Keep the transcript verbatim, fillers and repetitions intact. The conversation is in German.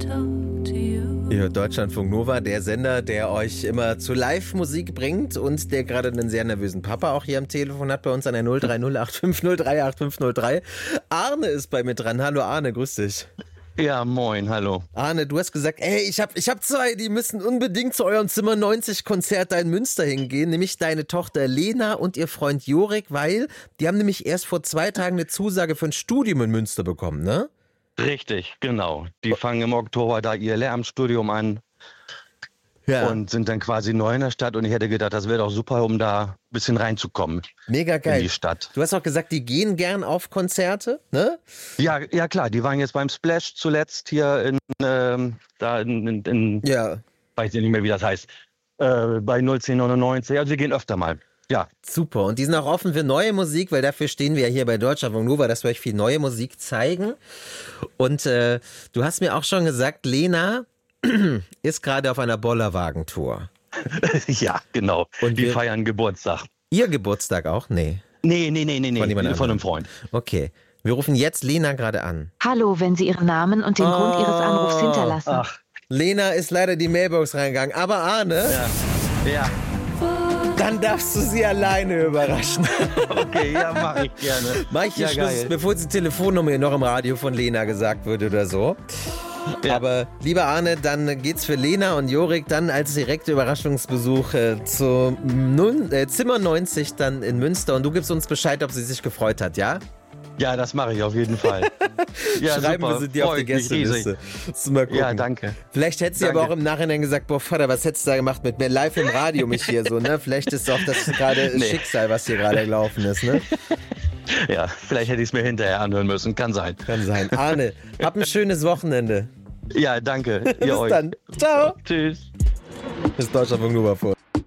Ja, Deutschlandfunk Nova, der Sender, der euch immer zu Live-Musik bringt und der gerade einen sehr nervösen Papa auch hier am Telefon hat bei uns an der null drei null acht fünf null drei acht fünf null drei. Arne ist bei mir dran. Hallo Arne, grüß dich. Ja, moin, hallo. Arne, du hast gesagt, ey, ich hab, ich hab zwei, die müssen unbedingt zu eurem Zimmer neunzig Konzert da in Münster hingehen, nämlich deine Tochter Lena und ihr Freund Jorik, weil die haben nämlich erst vor zwei Tagen eine Zusage für ein Studium in Münster bekommen, ne? Richtig, genau. Die fangen im Oktober da ihr Lehramtsstudium an ja. und sind dann quasi neu in der Stadt. Und ich hätte gedacht, das wäre doch super, um da ein bisschen reinzukommen. Mega geil. In die Stadt. Du hast auch gesagt, die gehen gern auf Konzerte, ne? Ja, ja klar. Die waren jetzt beim Splash zuletzt hier in, ähm, da in, in, in ja. weiß ich nicht mehr, wie das heißt, äh, bei null zehn neunundneunzig. Also wir gehen öfter mal. Ja. Super. Und die sind auch offen für neue Musik, weil dafür stehen wir ja hier bei Deutschlandfunk Nova, dass wir euch viel neue Musik zeigen. Und äh, du hast mir auch schon gesagt, Lena ist gerade auf einer Bollerwagen-Tour. Ja, genau. Und die wir feiern Geburtstag. Ihr Geburtstag auch? Nee. Nee, nee, nee, nee, nee. Von, Von einem Freund. Okay. Wir rufen jetzt Lena gerade an. Hallo, wenn Sie Ihren Namen und den oh. Grund Ihres Anrufs hinterlassen. Ach. Lena ist leider die Mailbox reingegangen. Aber Arne... Ja. Ja. Dann darfst du sie alleine überraschen. Okay, ja, mach ich gerne. Mach ich hier ja, Schluss, geil. Bevor die Telefonnummer noch im Radio von Lena gesagt wird oder so. Ja. Aber lieber Arne, dann geht's für Lena und Jorik dann als direkte Überraschungsbesuch äh, zu nun, äh, Zimmer neunzig dann in Münster. Und du gibst uns Bescheid, ob sie sich gefreut hat, ja? Ja, das mache ich auf jeden Fall. Ja, schreiben super. Wir sie dir auf die Gästeliste. Mal gucken. Ja, danke. Vielleicht hätte sie danke. aber auch im Nachhinein gesagt, boah Vater, was hättest du da gemacht mit mir live im Radio mich hier so, ne? Vielleicht ist auch das gerade nee. Schicksal, was hier gerade gelaufen ist, ne? Ja, vielleicht hätte ich es mir hinterher anhören müssen. Kann sein. Kann sein. Arne, hab ein schönes Wochenende. Ja, danke. Bis Ihr dann. Ciao. Tschüss. Bis Deutschlandfunk Nova vor.